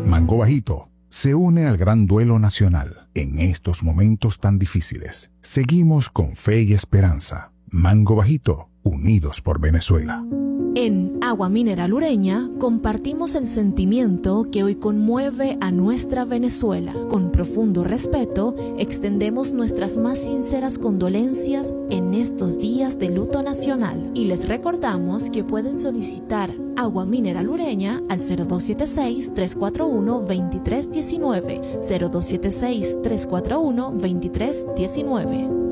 Mango Bajito se une al gran duelo nacional. En estos momentos tan difíciles, seguimos con fe y esperanza. Mango Bajito, unidos por Venezuela. En Agua Mineral Ureña compartimos el sentimiento que hoy conmueve a nuestra Venezuela. Con profundo respeto, extendemos nuestras más sinceras condolencias en estos días de luto nacional y les recordamos que pueden solicitar Agua Mineral Ureña al 0276-341-2319, 0276-341-2319.